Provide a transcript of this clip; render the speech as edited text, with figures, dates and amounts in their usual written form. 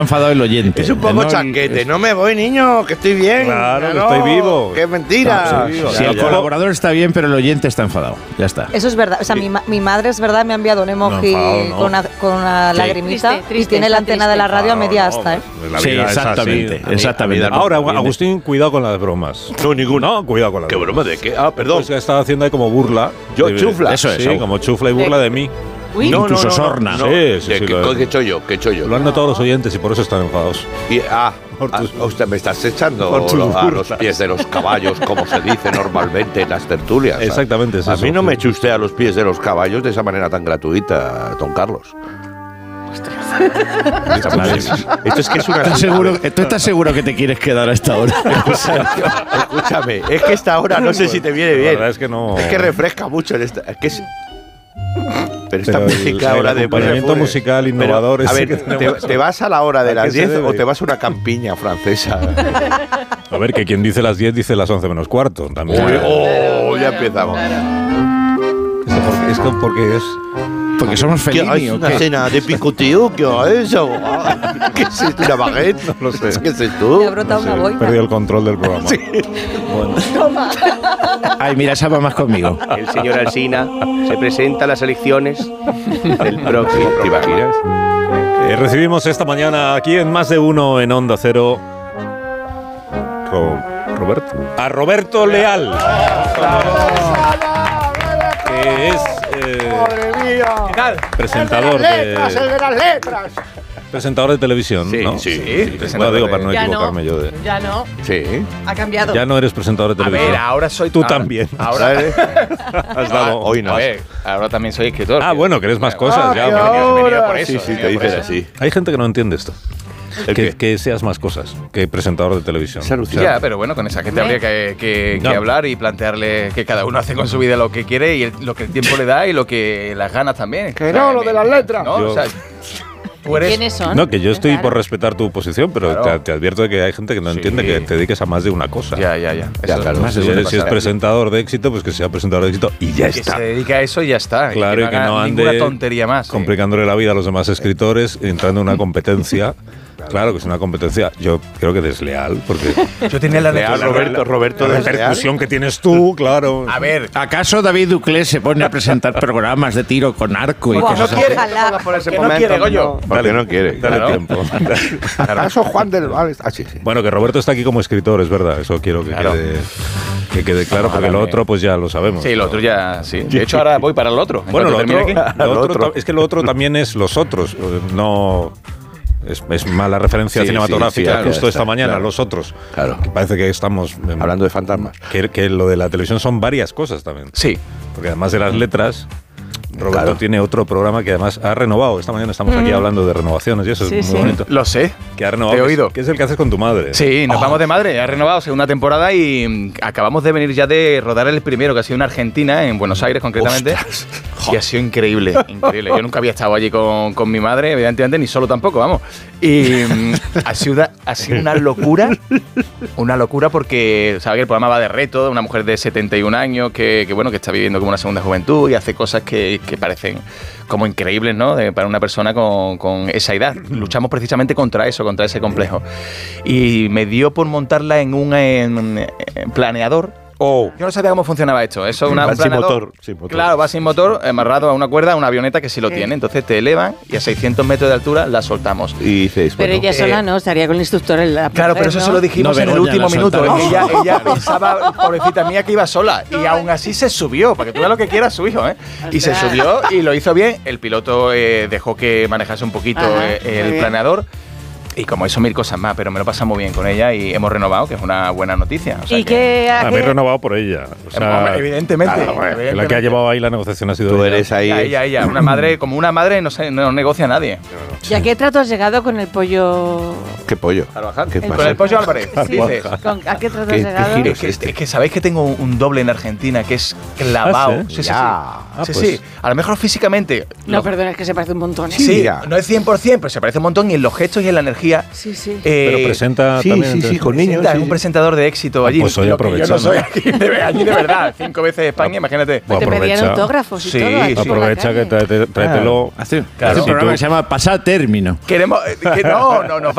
enfadado el oyente. Es un poco chanquete. No me voy, niño, que estoy bien. Claro, que estoy vivo. ¡Qué mentira! Si el colaborador está bien, pero el oyente está enfadado. Ya está. Eso es verdad. O sea, mi madre es verdad, me ha enviado un emoji con una lagrimita y tiene la antena de la radio a media asta, ¿eh? Pues Sí, exactamente. Ahora, Agustín, cuidado con las bromas. No, ninguna. No, cuidado con las ¿Qué bromas. broma de qué? Ah, perdón. Pues que estaba haciendo ahí como burla. Yo, chufla. Eso es. Sí, como chufla y burla de mí. Uy, Incluso sorna. No. Sí, ¿Qué he hecho yo? Lo han notado los oyentes y por eso están enfadados. Usted me estás echando por tus a los burlas. pies de los caballos, como se dice normalmente en las tertulias. ¿sabes? Exactamente, es A eso. mí no me eche usted a los pies de los caballos de esa manera tan gratuita, don Carlos. Esto es que es una... ¿Tú estás seguro que te quieres quedar a esta hora? Escúchame, es que esta hora no sé si te viene La bien. verdad es que no. Es que refresca mucho en esta. Es que es, pero esta Pero música ahora de acompañamiento musical innovador. Pero, a ese ver, que tenemos. ¿te vas a la hora de ¿A qué las se 10 debe? o te vas a una campiña francesa? A ver, que quien dice las 10 dice las 11 menos cuarto. También. Ya empezamos. Es porque es. Porque somos ¿Qué Fellini, es ¿o una qué? cena de picoteo? ¿Qué es eso? ¿Qué es esto? ¿Una baguette? No lo sé. ¿Qué es esto? Me ha brotado una boina. Perdí el control del programa. Bueno. Ay, mira, esa va más conmigo. El señor Alsina se presenta a las elecciones del próximo ¿Te programa. imaginas? Recibimos esta mañana aquí en Más de Uno en Onda Cero Roberto. A Roberto Leal. Que es presentador de presentador de televisión, Sí, ¿no? sí. Bueno, digo para no Ya equivocarme yo de. Ya no, Sí. ha cambiado. Ya no eres presentador de A televisión. ver, ahora soy... Tú también. Ahora, Has dado. Hoy no. a ver, ahora también soy escritor. Ah, bueno, que eres más cosas ya. He venido por eso. Sí, sí, he te venido por dicen eso. así. Hay gente que no entiende esto. ¿El qué? Que seas más cosas que presentador de televisión. Es alucinante. Ya, pero bueno, con esa gente habría que No. hablar y plantearle que cada uno hace con su vida lo que quiere y lo que el tiempo le da y lo que las ganas también. Que no, lo de las letras. ¿No? Yo- O sea, tú eres... ¿Quiénes son? No, que yo estoy Claro. por respetar tu posición, pero Claro. te advierto de que hay gente que no Sí. más que te dediques a más de una cosa. Ya. Ya, Eso claro. más Si, suele si es pasar. presentador de éxito, pues que sea presentador de éxito y ya Que está. se dedica a eso y ya está. Claro, y que haga no ninguna ande tontería más. sí. complicándole la vida a los demás escritores, entrando en una competencia. Claro que es una competencia, yo creo que desleal, porque Yo tenía la Leal, Roberto la desleal. repercusión que tienes tú, claro. A ver, ¿Acaso David Duclés se pone a presentar programas de tiro con arco y Buah, cosas no así? quiere. Ojalá. Por ese que no momento, quiere, Goyo. Porque no quiere. Dale Claro. tiempo. ¿Acaso Juan del Val? Ah, sí, sí. Bueno, que Roberto está aquí como escritor, es verdad, eso quiero Claro. que quede claro, porque lo otro pues ya lo sabemos. sí, lo otro ya, sí. De hecho, ahora voy para el otro. En Bueno, cuanto termine aquí. lo otro es que lo otro también es los otros, no... Es mala referencia Sí, cinematográfica, sí, sí, justo ya esta está, mañana, claro. los otros. Claro. Que parece que estamos... Hablando de fantasmas. Que lo de la televisión son varias cosas también. Sí. Porque además de las letras, Roberto Claro. tiene otro programa que además ha renovado. Esta mañana estamos aquí hablando de renovaciones y eso Sí, es muy sí. bonito. Lo sé. Que ha renovado. Te he que es- oído. Que es el que haces con tu madre. Sí, nos vamos de madre. Ha renovado segunda temporada y acabamos de venir ya de rodar el primero, que ha sido en Argentina, en Buenos Aires concretamente. Y ha sido increíble, increíble. Yo nunca había estado allí con mi madre, evidentemente, ni solo tampoco, vamos. Y ha sido una locura porque, ¿sabes? Que el programa va de reto, de una mujer de 71 años que bueno, que está viviendo como una segunda juventud y hace cosas que parecen como increíbles, ¿no? Para una persona con esa edad. Luchamos precisamente contra eso, contra ese complejo. Y me dio por montarla en un planeador. Oh. Yo no sabía cómo funcionaba esto. Eso es Va un sin planeador. motor, sin motor. Claro, va sin motor, amarrado a una cuerda, a una avioneta que sí lo tiene. Entonces te elevan y a 600 metros de altura la soltamos. Y dices, Pero bueno, ella sola no, estaría con el instructor en la Claro, pero eso se lo dijimos No, en el Begoña, último la minuto. soltaron. Ella pensaba, pobrecita mía, que iba sola. Y aún así se subió, para que tú veas lo que quiera su hijo, ¿eh? Y se subió y lo hizo bien. El piloto dejó que manejase un poquito Ajá, el planeador. Y como eso, 1000 cosas más, pero me lo pasa muy bien con ella y hemos renovado, que es una buena noticia. O sea ¿Y que- qué? A mí he renovado por ella. O sea, Hombre, evidentemente. claro, la que evidentemente. ha llevado ahí la negociación ha sido tú ella. eres ahí. Ella. Una madre, como una madre no negocia a nadie. ¿Y a qué trato has llegado con el pollo? ¿Qué pollo? Carvajal. ¿Qué El pasa? Con el pollo Álvarez, Sí, dices. ¿A qué trato ¿Qué- has qué llegado? giro? Es que sabéis que tengo un doble en Argentina que es clavado. ¿Ah, sí? Sí, sí, Ya. sí. Ah, Sí, pues. sí. A lo mejor físicamente. No, perdona, es que se parece un montón. ¿eh? Sí, mira. no es 100%, pero se parece un montón y en los gestos y en la energía. Sí, sí. Pero presenta sí, también. sí, entonces- con niños. Es sí, un sí. presentador de éxito allí. pues hoy Lo que yo no aprovechando. soy allí de verdad. 5 veces España, imagínate. Pues Te pedían aprovecha. autógrafos y Sí, todo. aquí por la Aprovecha calle. que tráetelo. Hace Claro. un programa que se llama Pasar Término. Queremos. Que no, nos